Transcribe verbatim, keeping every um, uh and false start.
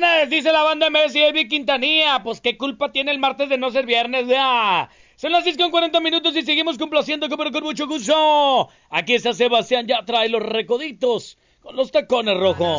viernes, dice la banda Messi y Elvi Quintanilla. Pues qué culpa tiene el martes de no ser viernes, ya. Son las seis con cuarenta minutos y seguimos complaciendo, pero con mucho gusto. Aquí está Sebastián Yatra y los Recoditos con los tacones rojos.